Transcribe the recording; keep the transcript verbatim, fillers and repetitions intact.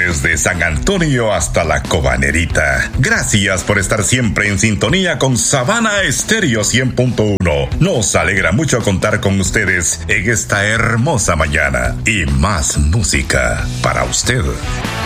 desde San Antonio hasta la Cobanerita. Gracias por estar siempre en sintonía con Sabana Estéreo cien punto uno. Nos alegra mucho contar con ustedes en esta hermosa mañana y más música para usted.